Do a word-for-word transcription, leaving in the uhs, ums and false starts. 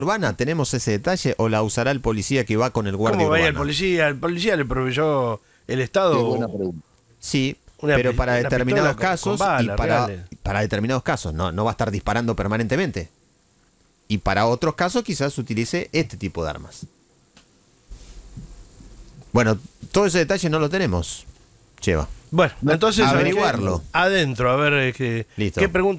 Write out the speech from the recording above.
urbana, ¿tenemos ese detalle o la usará el policía que va con el guardia ¿Cómo va a ir urbano? el policía? El policía le proveyó el Qué Estado. buena pregunta. Sí, Una pero pi- para una determinados pistola con- casos con balas y para, reales. para determinados casos, no, no va a estar disparando permanentemente. Y para otros casos quizás utilice este tipo de armas. Bueno, todo ese detalle no lo tenemos, Cheva. Bueno, entonces ¿sabes qué? Averiguarlo. Adentro, a ver eh, qué, Listo. qué pregunta.